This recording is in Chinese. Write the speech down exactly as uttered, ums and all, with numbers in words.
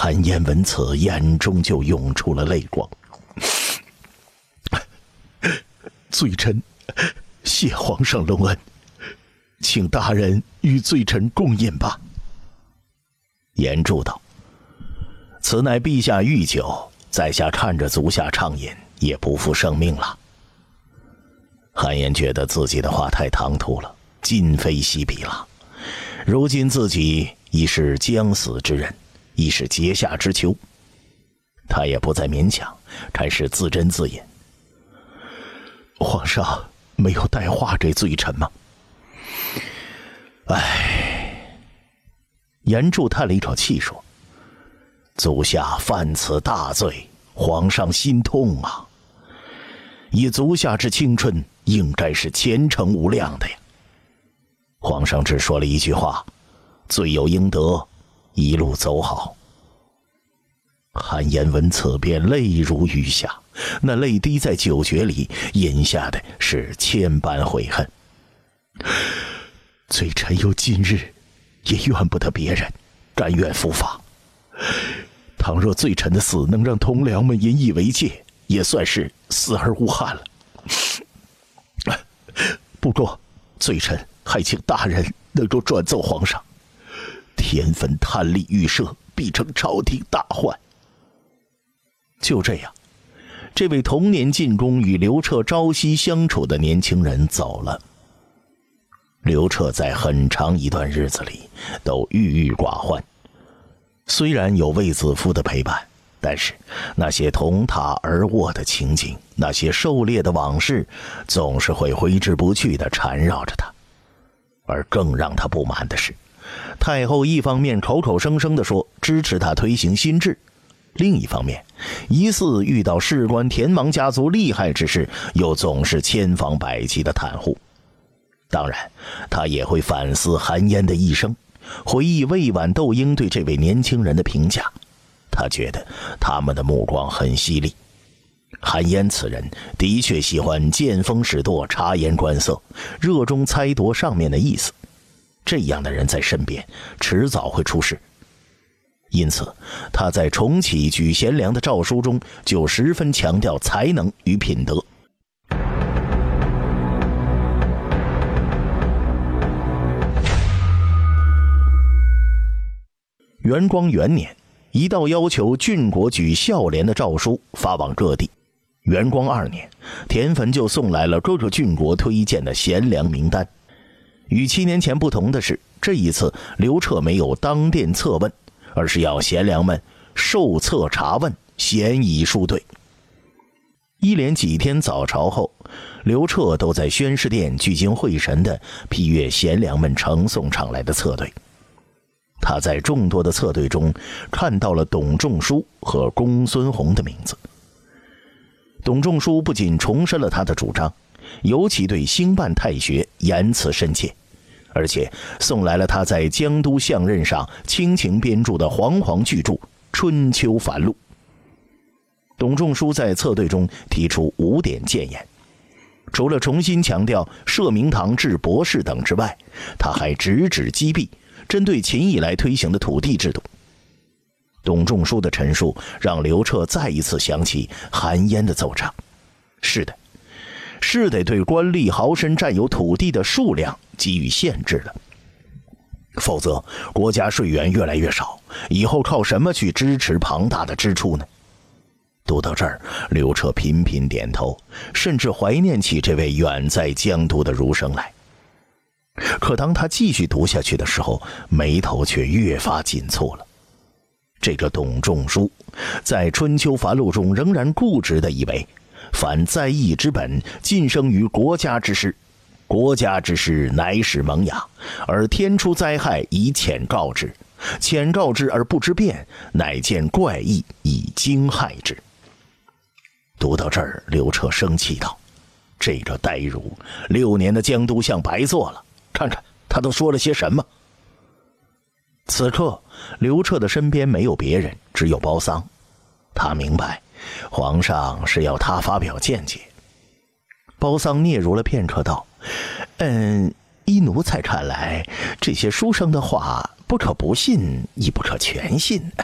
韩嫣闻此，眼中就涌出了泪光。罪臣谢皇上隆恩，请大人与罪臣共饮吧。言注道：此乃陛下御酒，在下看着足下畅饮，也不负生命了。韩嫣觉得自己的话太唐突了，今非昔比了。如今自己已是将死之人，亦是阶下之囚，他也不再勉强，开始自斟自饮。皇上没有代话给罪臣吗？唉，严柱叹了一口气说：足下犯此大罪，皇上心痛啊。以足下之青春，应该是前程无量的呀。皇上只说了一句话：罪有应得，一路走好。韩嫣闻此便泪如雨下，那泪滴在酒爵里饮下的是千般悔恨。罪臣有今日，也怨不得别人，甘愿伏法。倘若罪臣的死能让同僚们引以为戒，也算是死而无憾了。不过罪臣还请大人能够转奏皇上，田汾贪利预设，必成朝廷大患。就这样，这位童年进宫与刘彻朝夕相处的年轻人走了。刘彻在很长一段日子里都郁郁寡欢，虽然有卫子夫的陪伴，但是那些同榻而卧的情景，那些狩猎的往事，总是会挥之不去地缠绕着他。而更让他不满的是，太后一方面口口声声地说支持他推行新制，另一方面疑似遇到事关田王家族厉害之事，又总是千方百计的袒护。当然他也会反思韩嫣的一生，回忆魏婉窦婴对这位年轻人的评价，他觉得他们的目光很犀利。韩嫣此人的确喜欢见风使舵，察言观色，热衷猜度上面的意思，这样的人在身边迟早会出事。因此他在重启举贤良的诏书中就十分强调才能与品德。元光元年，一道要求郡国举孝廉的诏书发往各地。元光二年，田汾就送来了各个郡国推荐的贤良名单。与七年前不同的是，这一次刘彻没有当殿册问，而是要贤良们受册查问，咸以数对。一连几天早朝后，刘彻都在宣示殿聚精会神地批阅贤良们呈送上来的册对。他在众多的册对中看到了董仲舒和公孙弘的名字。董仲舒不仅重申了他的主张，尤其对兴办太学言辞深切，而且送来了他在江都相任上倾情编著的煌煌巨著《春秋繁露》。董仲舒在册对中提出五点谏言，除了重新强调设明堂治博士等之外，他还直指击毙针对秦以来推行的土地制度。董仲舒的陈述让刘彻再一次想起韩嫣的奏章，是的，是得对官吏豪绅占有土地的数量给予限制了，否则国家税源越来越少，以后靠什么去支持庞大的支出呢？读到这儿，刘彻频频点头，甚至怀念起这位远在江都的儒生来。可当他继续读下去的时候，眉头却越发紧蹙了。这个董仲舒在《春秋繁露》中仍然固执地以为，凡在义之本，尽生于国家之师，国家之师乃使萌芽，而天出灾害以浅告之，浅告之而不知变，乃见怪异以惊骇之。读到这儿，刘彻生气道：这个呆儒，六年的江都相白做了，看看他都说了些什么。此刻刘彻的身边没有别人，只有包桑。他明白皇上是要他发表见解。包桑嗫嚅了片刻道：嗯，依奴才看来，这些书生的话不可不信，亦不可全信。